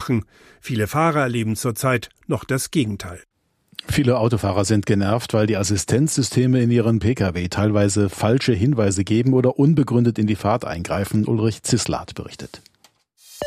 machen. Viele Fahrer erleben zurzeit noch das Gegenteil. Viele Autofahrer sind genervt, weil die Assistenzsysteme in ihren Pkw teilweise falsche Hinweise geben oder unbegründet in die Fahrt eingreifen. Ulrich Zisslath berichtet.